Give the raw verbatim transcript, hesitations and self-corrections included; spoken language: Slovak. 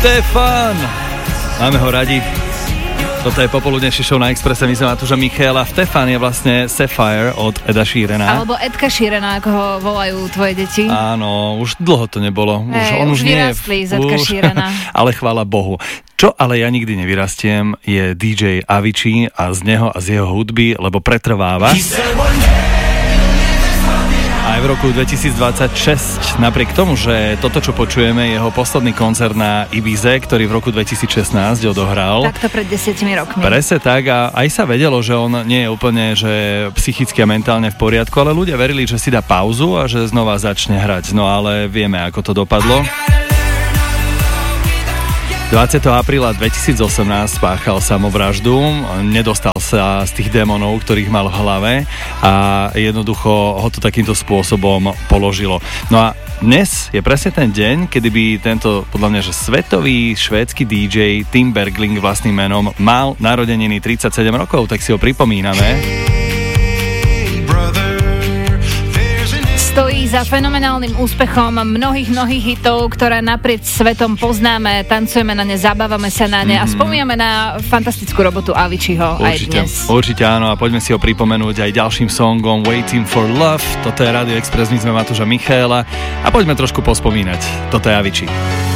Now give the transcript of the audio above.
Štefan! Máme ho radi. Toto je popoludnejší show na Expresse, my sme Matúša Michaela. Štefan je vlastne Sapphire od Eda Sheerana. Alebo Edka Sheerana, ako ho volajú tvoje deti. Áno, už dlho to nebolo. Už, hey, on už, už vyrastli z Edka Sheerana. Ale chvála Bohu. Čo ale ja nikdy nevyrastiem, je dý džej Avicii a z neho a z jeho hudby, lebo pretrváva. Aj v roku dvetisícdvadsaťšesť, napriek tomu, že toto, čo počujeme, jeho posledný koncert na Ibize, ktorý v roku dvetisícšestnásť odohral. Takto pred desiatimi rokmi. Presne tak, a aj sa vedelo, že on nie je úplne že psychicky a mentálne v poriadku, ale ľudia verili, že si dá pauzu a že znova začne hrať. No ale vieme, ako to dopadlo. dvadsiateho apríla dvetisícosemnásť spáchal samovraždu, nedostal sa z tých démonov, ktorých mal v hlave a jednoducho ho to takýmto spôsobom položilo. No a dnes je presne ten deň, kedy by tento, podľa mňa, že svetový švédsky dý džej Tim Bergling vlastným menom mal narodeniny tridsaťsedem rokov, tak si ho pripomíname. Stojí za fenomenálnym úspechom mnohých, mnohých hitov, ktoré naprieč svetom poznáme, tancujeme na ne, zabávame sa na ne mm-hmm. a spomíname na fantastickú robotu Aviciiho aj dnes. Určite áno, a poďme si ho pripomenúť aj ďalším songom Waiting for Love. Toto je Radio Express, my sme Matúša Michaela a poďme trošku pospomínať. Toto je Avicii.